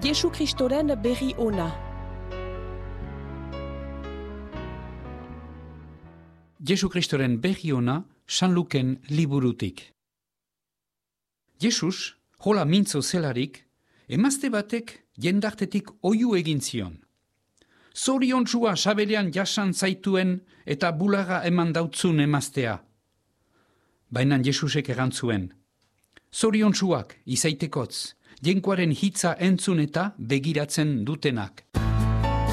Jesu Kristoren berri ona. Jesu Kristoren berri ona San Luken liburutik. Jesus, hola mintzo zelarik, emazte batek jendartetik oihu egin zion. Zoriontsua sabelean jasan zaituen eta bulaga eman dautzun emaztea. Baina Jesusek erantzuen. Zoriontsuak izaitekotz, jenkoaren hitza entzun eta begiratzen dutenak.